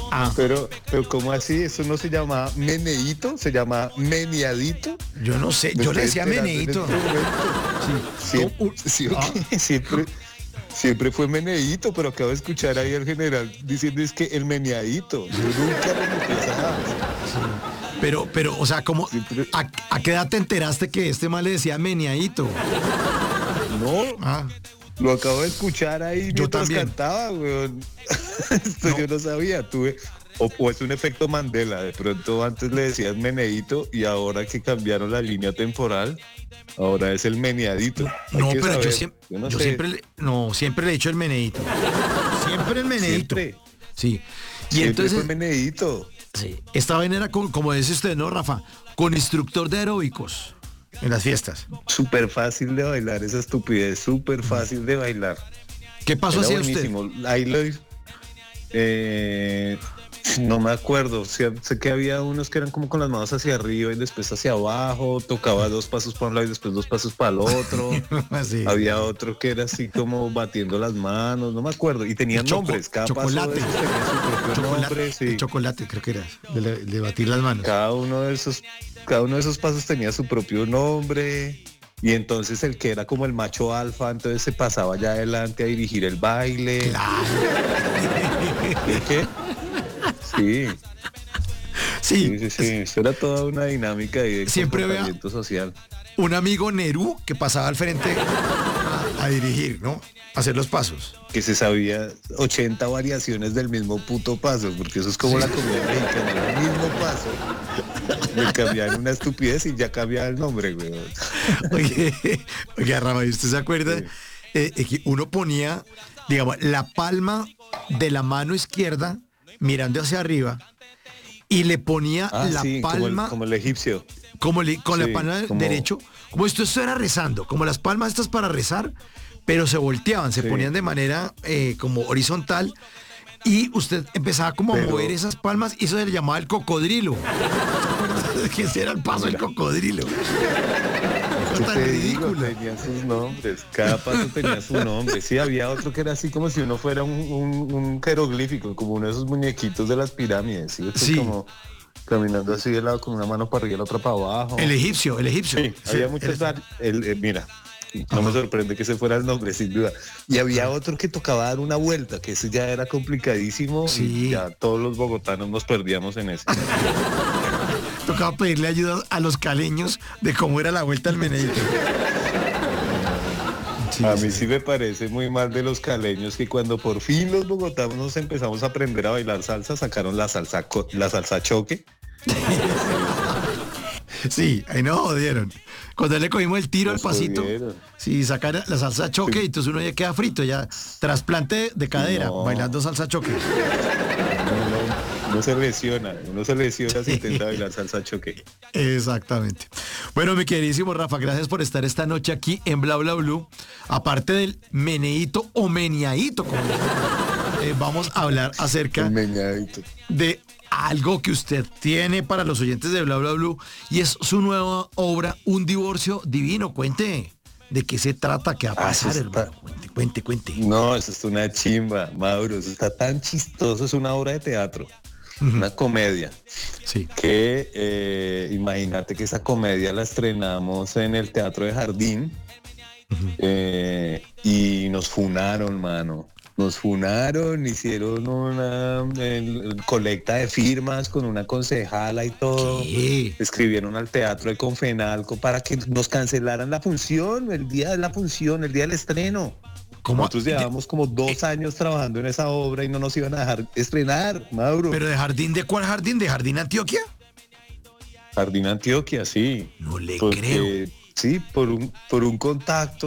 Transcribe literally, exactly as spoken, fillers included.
Ah, Pero, pero ¿cómo así? ¿Eso no se llama meneíto? ¿Se llama meneadito? yo no sé, Me yo le estoy decía enterando en meneíto. este momento. Sí. Siempre, ¿Cómo? sí, Ah, ok, siempre, siempre fue meneíto, pero acabo de escuchar ahí al general diciendo es que el meneadito. Yo nunca le metí esa. pero, pero, o sea, como, Siempre, ¿a, a qué edad te enteraste que este mal le decía meneadito? no, Ah, lo acabo de escuchar ahí yo mientras también. cantaba, weón. Esto No, yo no sabía, tuve. O, o es un efecto Mandela, de pronto antes le decías meneíto y ahora que cambiaron la línea temporal, ahora es el meneadito. Hay no, que pero yo saber, siempre, yo no yo sé, siempre, le- no, siempre le he dicho el meneíto. Siempre el meneíto. siempre, Sí. Y siempre fue entonces, meneíto. sí, esta vaina era con, como dice usted, ¿no, Rafa? Con instructor de aeróbicos en las fiestas. Súper fácil de bailar esa estupidez, súper fácil de bailar. ¿Qué paso Era hacía usted? buenísimo. Ahí lo eh, no me acuerdo. Sé, sé que había unos que eran como con las manos hacia arriba y después hacia abajo. Tocaba dos pasos para un lado y después dos pasos para el otro. Así. Había otro que era así como batiendo las manos, no me acuerdo. Y El tenían choco- nombres. Cada paso chocolate. de esos tenía su propio Chocolate, nombre. el Sí. chocolate, creo que era, de, de batir las manos. Cada uno de esos, cada uno de esos pasos tenía su propio nombre. Y entonces el que era como el macho alfa, entonces se pasaba ya adelante a dirigir el baile. Claro. ¿Y qué? Sí, Sí, sí, sí, sí. Eso era toda una dinámica ahí de Siempre vea- comportamiento social. un amigo Nerú que pasaba al frente a, a dirigir, ¿no? A hacer los pasos. Que se sabía ochenta variaciones del mismo puto paso, porque eso es como la comida mexicana, el mismo paso. Le cambiaban una estupidez y ya cambiaba el nombre, güey. Oye, oiga, Rafa, ¿y usted se acuerda? Sí. Eh, eh, que uno ponía, digamos, la palma de la mano izquierda mirando hacia arriba y le ponía Ah, la sí, como el, palma como el egipcio. como le- con Sí, la palma como- derecho, como esto, esto era rezando, como las palmas estas para rezar, pero se volteaban, se Sí. ponían de manera eh, como horizontal y usted empezaba como a Pero- mover esas palmas y eso se le llamaba el cocodrilo. ¿Se acuerda que ese era el paso del cocodrilo? ¿Qué Tan te digo? ridículo. Tenían sus nombres, cada paso tenía su nombre. Sí, había otro que era así como si uno fuera un, un, un jeroglífico, como uno de esos muñequitos de las pirámides, ¿sí? Esto Sí. Como caminando así de lado con una mano para arriba y la otra para abajo. El egipcio, el egipcio. Sí, Sí, había muchos, el- dar- el, eh, mira, no me sorprende que ese fuera el nombre, sin duda. Y había otro que tocaba dar una vuelta, que ese ya era complicadísimo Sí. y ya todos los bogotanos nos perdíamos en ese. Tocaba pedirle ayuda a los caleños de cómo era la vuelta al meneíto. Sí, A mí sí. sí me parece muy mal de los caleños que cuando por fin los bogotanos nos empezamos a aprender a bailar salsa, sacaron la salsa, co- la salsa choque. Sí, ahí no jodieron. Cuando le cogimos el tiro Nos al pasito, jodieron. sí, sacar la salsa choque y entonces uno ya queda frito, ya trasplante de cadera, No. bailando salsa choque. Uno, uno se lesiona, uno se lesiona si Sí. intenta bailar salsa choque. Exactamente. Bueno, mi queridísimo Rafa, gracias por estar esta noche aquí en Bla Bla Blue. Aparte del meneíto o meniaíto, como le llaman, eh, vamos a hablar acerca El meñadito. de algo que usted tiene para los oyentes de Bla Bla Blue y es su nueva obra, Un divorcio divino. Cuente de qué se trata, qué va a Ah, pasar, eso está- hermano. Cuente, cuente, cuente. No, eso es una chimba, Mauro, eso está tan chistoso, es una obra de teatro, una comedia, Sí. que eh, imagínate que esa comedia la estrenamos en el Teatro de Jardín eh, y nos funaron, mano. Nos funaron, hicieron una el- colecta de firmas con una concejala y todo. ¿Qué? Escribieron al teatro de Confenalco para que nos cancelaran la función, el día de la función, el día del estreno. ¿Cómo? Nosotros llevábamos como dos años trabajando en esa obra y no nos iban a dejar estrenar, Mauro. ¿Pero de jardín de cuál jardín? ¿De Jardín Antioquia? Jardín Antioquia, sí. No le Porque, creo. sí, por un, por un contacto